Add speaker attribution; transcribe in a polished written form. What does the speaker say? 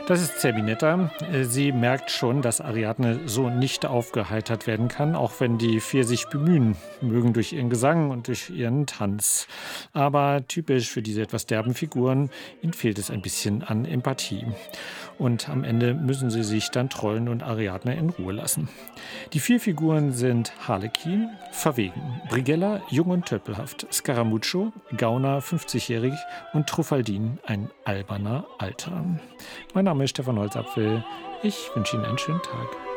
Speaker 1: Das ist Zerbinetta. Sie merkt schon, dass Ariadne so nicht aufgeheitert werden kann, auch wenn die vier sich bemühen mögen durch ihren Gesang und durch ihren Tanz. Aber typisch für diese etwas derben Figuren, ihnen fehlt es ein bisschen an Empathie. Und am Ende müssen sie sich dann trollen und Ariadne in Ruhe lassen. Die vier Figuren sind Harlekin, verwegen, Brigella, jung und tölpelhaft, Scaramuccio, Gauner, 50-jährig und Truffaldin, ein alberner Alter. Mein Name ist Stefan Holzapfel. Ich wünsche Ihnen einen schönen Tag.